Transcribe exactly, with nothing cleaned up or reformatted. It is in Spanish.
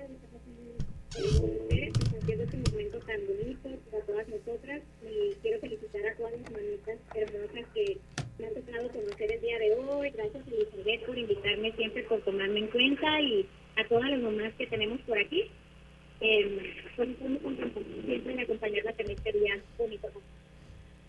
ustedes compartiendo este momento tan bonito para todas nosotras, y quiero felicitar a todas las mamitas hermosas que me han tocado conocer el día de hoy. Gracias, Elizabeth, por invitarme siempre, por tomarme en cuenta, y a todas las mamás que tenemos por aquí. Eh, pues estoy muy contenta siempre en acompañarlas en este día bonito.